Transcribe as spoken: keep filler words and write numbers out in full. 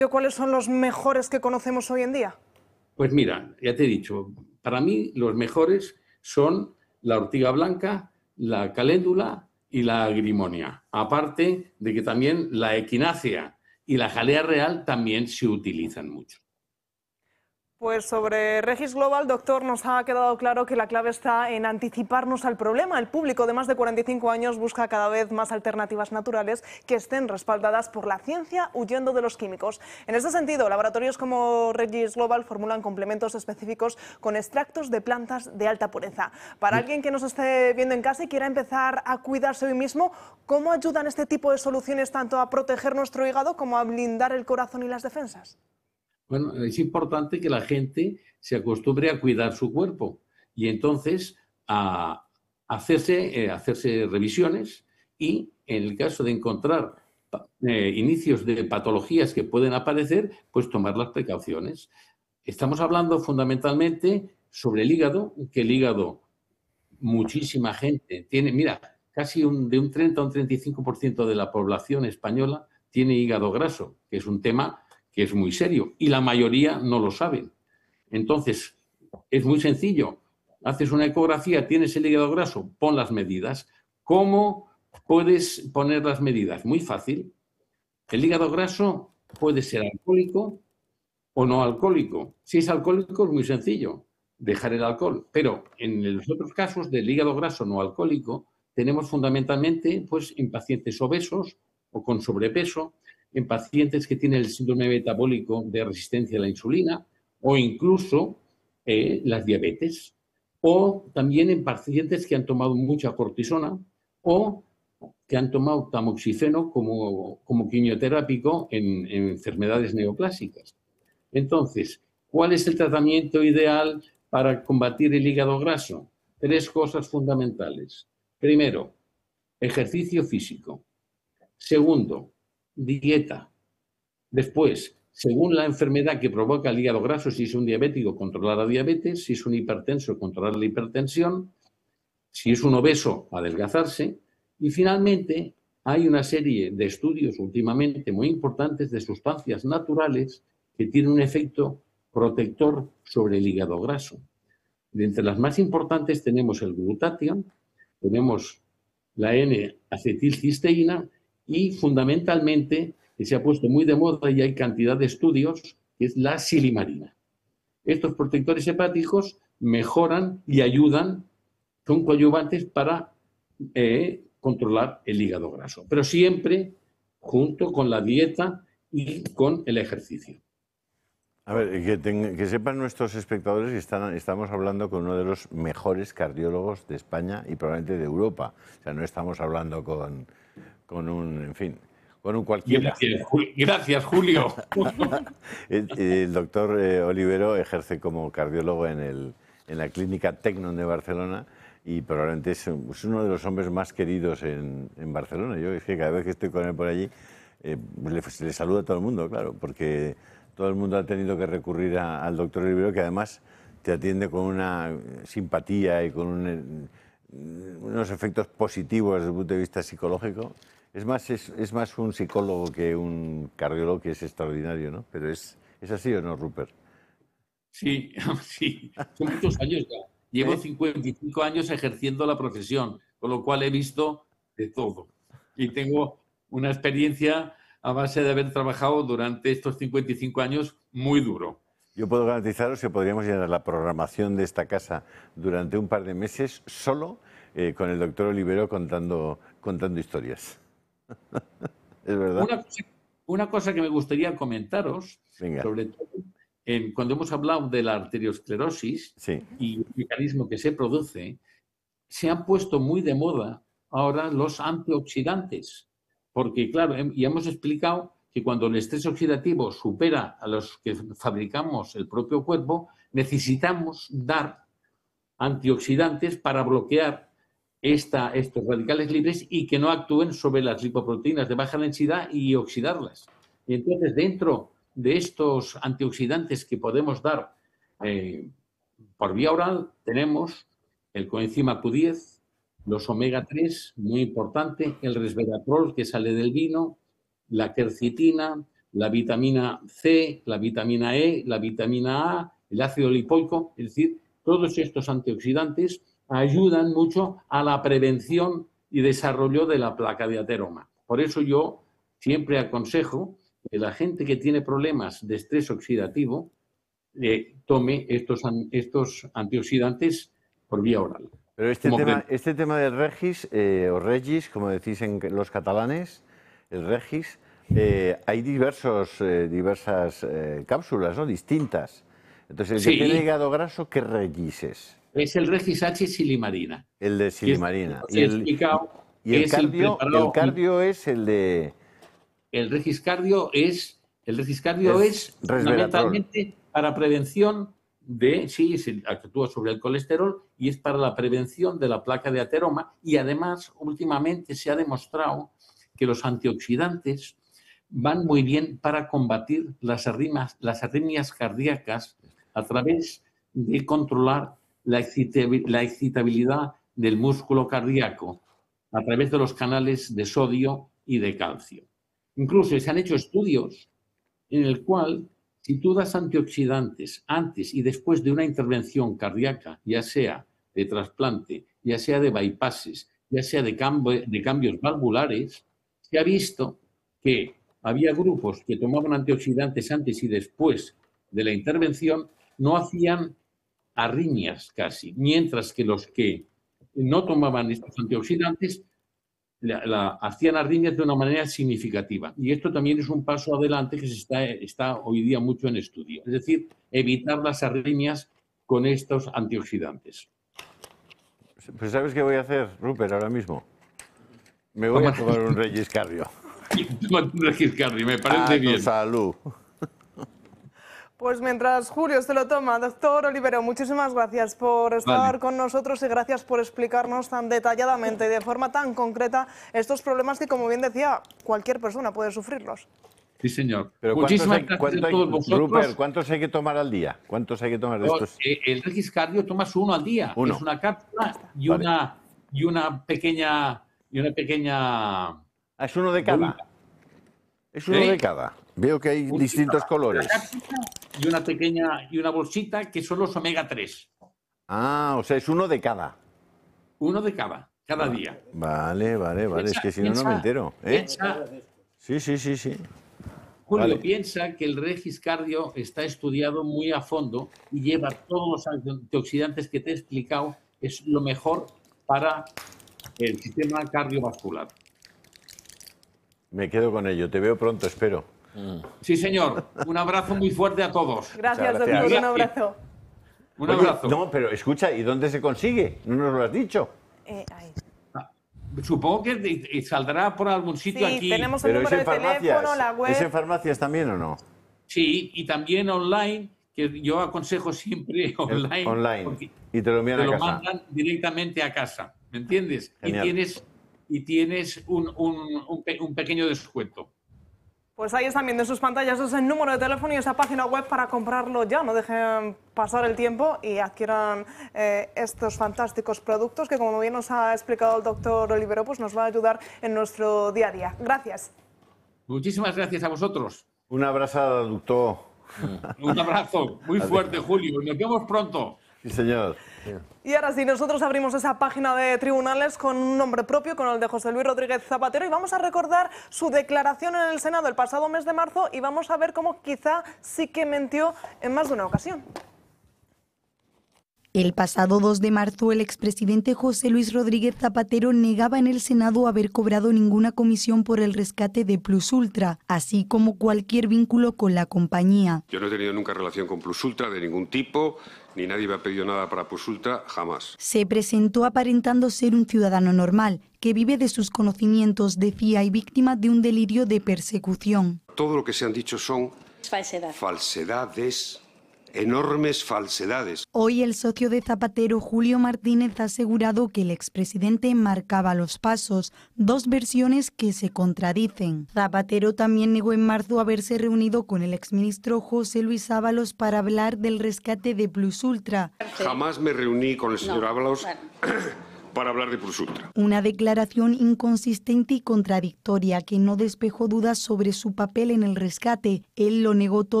¿Cuáles son los mejores que conocemos hoy en día? Pues mira, ya te he dicho, para mí los mejores son la ortiga blanca, la caléndula y la agrimonia. Aparte de que también la equinácea y la jalea real también se utilizan mucho. Pues sobre Regis Global, doctor, nos ha quedado claro que la clave está en anticiparnos al problema. El público de más de cuarenta y cinco años busca cada vez más alternativas naturales que estén respaldadas por la ciencia, huyendo de los químicos. En este sentido, laboratorios como Regis Global formulan complementos específicos con extractos de plantas de alta pureza. Para alguien que nos esté viendo en casa y quiera empezar a cuidarse hoy mismo, ¿cómo ayudan este tipo de soluciones tanto a proteger nuestro hígado como a blindar el corazón y las defensas? Bueno, es importante que la gente se acostumbre a cuidar su cuerpo y entonces a hacerse, eh, hacerse revisiones y, en el caso de encontrar eh, inicios de patologías que pueden aparecer, pues tomar las precauciones. Estamos hablando fundamentalmente sobre el hígado, que el hígado muchísima gente tiene, mira, casi un, de un treinta a un treinta y cinco por ciento de la población española tiene hígado graso, que es un tema que es muy serio, y la mayoría no lo saben. Entonces, es muy sencillo. Haces una ecografía, tienes el hígado graso, pon las medidas. ¿Cómo puedes poner las medidas? Muy fácil. El hígado graso puede ser alcohólico o no alcohólico. Si es alcohólico, es muy sencillo, dejar el alcohol. Pero en los otros casos del hígado graso no alcohólico, tenemos fundamentalmente pues, en pacientes obesos o con sobrepeso, en pacientes que tienen el síndrome metabólico de resistencia a la insulina o incluso eh, las diabetes, o también en pacientes que han tomado mucha cortisona o que han tomado tamoxifeno como, como quimioterápico en, en enfermedades neoplásicas. Entonces, ¿cuál es el tratamiento ideal para combatir el hígado graso? Tres cosas fundamentales. Primero, ejercicio físico. Segundo, dieta. Después, según la enfermedad que provoca el hígado graso, si es un diabético, controlar la diabetes, si es un hipertenso, controlar la hipertensión, si es un obeso, adelgazarse. Y finalmente, hay una serie de estudios últimamente muy importantes de sustancias naturales que tienen un efecto protector sobre el hígado graso. De entre las más importantes tenemos el glutatión, tenemos la N-acetilcisteína y fundamentalmente, que se ha puesto muy de moda y hay cantidad de estudios, que es la silimarina. Estos protectores hepáticos mejoran y ayudan, son coadyuvantes para eh, controlar el hígado graso, pero siempre junto con la dieta y con el ejercicio. A ver, que, ten, que sepan nuestros espectadores que están, estamos hablando con uno de los mejores cardiólogos de España y probablemente de Europa. O sea, no estamos hablando con, con un, en fin, con un cualquiera. Gracias, Gracias Julio. el, el doctor eh, Olivero ejerce como cardiólogo en, el, en la clínica Tecnon de Barcelona y probablemente es, es uno de los hombres más queridos en, en Barcelona. Yo es que cada vez que estoy con él por allí, eh, le, le saluda a todo el mundo, claro, porque todo el mundo ha tenido que recurrir a, al doctor Olivero, que además te atiende con una simpatía y con un, unos efectos positivos desde el punto de vista psicológico. Es más, es, es más un psicólogo que un cardiólogo, que es extraordinario, ¿no? Pero es, ¿es así o no, Rupert? Sí, sí, son muchos años ya. Llevo ¿Eh? cincuenta y cinco años ejerciendo la profesión, con lo cual he visto de todo. Y tengo una experiencia a base de haber trabajado durante estos cincuenta y cinco años muy duro. Yo puedo garantizaros que podríamos llenar la programación de esta casa durante un par de meses solo eh, con el doctor Olivero contando, contando historias. ¿Es verdad? Una cosa, una cosa que me gustaría comentaros, Venga. sobre todo en, cuando hemos hablado de la arteriosclerosis sí. y el mecanismo que se produce, se han puesto muy de moda ahora los antioxidantes. Porque, claro, ya hemos explicado que cuando el estrés oxidativo supera a los que fabricamos el propio cuerpo, necesitamos dar antioxidantes para bloquear esta, estos radicales libres y que no actúen sobre las lipoproteínas de baja densidad y oxidarlas. Y entonces, dentro de estos antioxidantes que podemos dar eh, por vía oral, tenemos el coenzima Q diez, los omega tres, muy importante, el resveratrol que sale del vino, la quercitina, la vitamina C, la vitamina E, la vitamina A, el ácido lipoico, es decir, todos estos antioxidantes ayudan mucho a la prevención y desarrollo de la placa de ateroma. Por eso yo siempre aconsejo que la gente que tiene problemas de estrés oxidativo eh, tome estos, estos antioxidantes por vía oral. Pero este, tema, este tema del Regis, eh, o Regis, como decís en los catalanes, el Regis, eh, hay diversos, eh, diversas eh, cápsulas, ¿no? Distintas. Entonces, el sí. que tiene hígado graso, ¿qué Regis es? Es el Regis H silimarina. El de silimarina. Y el, y el, cardio, el, el cardio es el de... El Regis Cardio es, el Regis Cardio es, es fundamentalmente para prevención de, sí, se actúa sobre el colesterol y es para la prevención de la placa de ateroma y además últimamente se ha demostrado que los antioxidantes van muy bien para combatir las arritmias, las arritmias cardíacas a través de controlar la excitabilidad del músculo cardíaco a través de los canales de sodio y de calcio. Incluso se han hecho estudios en el cual si tú das antioxidantes antes y después de una intervención cardíaca, ya sea de trasplante, ya sea de bypasses, ya sea de, cambio, de cambios valvulares, se ha visto que había grupos que tomaban antioxidantes antes y después de la intervención, no hacían arritmias casi, mientras que los que no tomaban estos antioxidantes la, la, hacían arritmias de una manera significativa. Y esto también es un paso adelante que se está, está hoy día mucho en estudio. Es decir, evitar las arritmias con estos antioxidantes. Pues ¿sabes qué voy a hacer, Rupert, ahora mismo? Me voy a tomar un Regis Cardio. Un Regis Cardio, me parece a bien. Tu salud. Pues mientras Julio se lo toma, doctor Olivero, muchísimas gracias por estar vale. con nosotros y gracias por explicarnos tan detalladamente y de forma tan concreta estos problemas que, como bien decía, cualquier persona puede sufrirlos. Sí, señor. Pero muchísimas hay, gracias a todos hay, vosotros. Rupert, ¿cuántos hay que tomar al día? ¿Cuántos hay que tomar de no, estos? El Regis Cardio tomas uno al día. Uno. Es una cápsula y, vale. una, y una pequeña... Y una pequeña... Ah, es uno de cada. Bolita. Es uno ¿Sí? de cada. Veo que hay Una distintos colores. Y una pequeña y una bolsita que son los omega tres. Ah, o sea, es uno de cada. Uno de cada, cada vale. día. Vale, vale, vale. Piensa, es que si piensa, no, no me entero. ¿eh? Piensa, sí, sí, sí, sí. Julio, vale. piensa que el Regis Cardio está estudiado muy a fondo y lleva todos los antioxidantes que te he explicado. Es lo mejor para el sistema cardiovascular. Me quedo con ello. Te veo pronto, espero. Sí, señor. Un abrazo muy fuerte a todos. Gracias, doctor. Un abrazo. Un Oye, abrazo. No, pero escucha, ¿y dónde se consigue? ¿No nos lo has dicho? Eh, ahí. Supongo que saldrá por algún sitio sí, aquí. tenemos el pero número es en de teléfono, la web. ¿Es en farmacias también o no? Sí, y también online, que yo aconsejo siempre online. El, online. Y te lo envían te a lo casa. mandan directamente a casa, ¿me entiendes? Genial. Y tienes, y tienes un, un, un, un pequeño descuento. Pues ahí están viendo en sus pantallas ese número de teléfono y esa página web para comprarlo ya. No dejen pasar el tiempo y adquieran eh, estos fantásticos productos que, como bien nos ha explicado el doctor Olivero, pues nos va a ayudar en nuestro día a día. Gracias. Muchísimas gracias a vosotros. Un abrazo, doctor. Un abrazo muy fuerte, Julio. Nos vemos pronto. Sí, señor. Y ahora sí, nosotros abrimos esa página de tribunales con un nombre propio, con el de José Luis Rodríguez Zapatero, y vamos a recordar su declaración en el Senado el pasado mes de marzo y vamos a ver cómo quizá sí que mintió en más de una ocasión. El pasado dos de marzo, el expresidente José Luis Rodríguez Zapatero negaba en el Senado haber cobrado ninguna comisión por el rescate de Plus Ultra, así como cualquier vínculo con la compañía. Yo no he tenido nunca relación con Plus Ultra de ningún tipo, ni nadie me ha pedido nada para Plus Ultra, jamás. Se presentó aparentando ser un ciudadano normal, que vive de sus conocimientos, decía, y víctima de un delirio de persecución. Todo lo que se han dicho son Falsedad. falsedades. Enormes falsedades. Hoy el socio de Zapatero, Julio Martínez, ha asegurado que el expresidente marcaba los pasos, dos versiones que se contradicen. Zapatero también negó en marzo haberse reunido con el exministro José Luis Ábalos para hablar del rescate de Plus Ultra. Jamás me reuní con el señor No, Ábalos bueno. para hablar de Plus Ultra. Una declaración inconsistente y contradictoria que no despejó dudas sobre su papel en el rescate. Él lo negó todo.